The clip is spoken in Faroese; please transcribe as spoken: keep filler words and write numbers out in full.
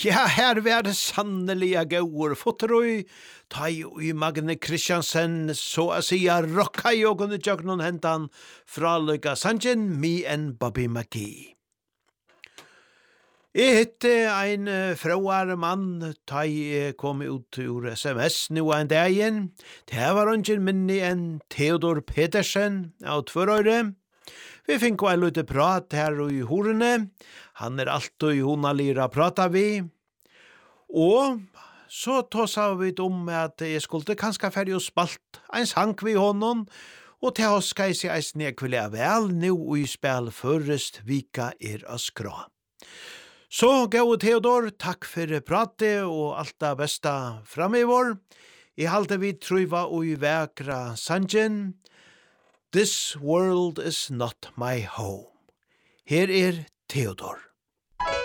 Ja, her var det sanneliga gåor fotroi, ta i Magne Christiansen, så å sija rocka i ågående jøgnon hentan fra Løyga Sanjen, Me and Bobby McGee. Jeg hitte ein frauar mann, ta i kom ut ur S M S nu en dagen. Det var ungen minni enn Theodor Pedersen av Tvørøyre. Vi fikk en lite prat her i horene. Han er alltid honalira prata vi. Og så tåsa vi om at jeg skulle kanskje ferdig og spalt en sang vi honom. Og til oss skal jeg si eisen jeg vil jeg vel nå i spil først vika er å skra. Så, Gau Theodor, takk for pratet og alt det beste framöver. Jeg halte vi truva og i vekra sangen. This world is not my home. Her er Theodor.